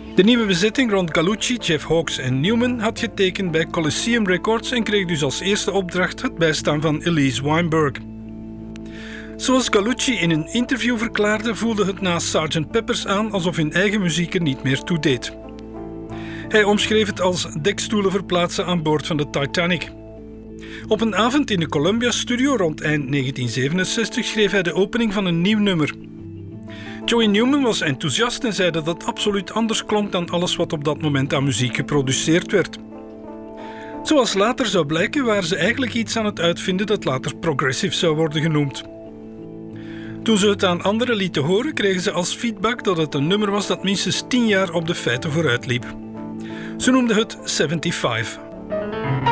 De nieuwe bezetting rond Gallucci, Jeff Hawkes en Newman had getekend bij Coliseum Records en kreeg dus als eerste opdracht het bijstaan van Elise Weinberg. Zoals Gallucci in een interview verklaarde, voelde het na Sgt. Peppers aan alsof hun eigen muziek er niet meer toe deed. Hij omschreef het als dekstoelen verplaatsen aan boord van de Titanic. Op een avond in de Columbia Studio rond eind 1967 schreef hij de opening van een nieuw nummer. Joey Newman was enthousiast en zei dat het absoluut anders klonk dan alles wat op dat moment aan muziek geproduceerd werd. Zoals later zou blijken, waren ze eigenlijk iets aan het uitvinden dat later progressive zou worden genoemd. Toen ze het aan anderen lieten horen, kregen ze als feedback dat het een nummer was dat minstens 10 jaar op de feiten vooruit liep. Ze noemden het 75.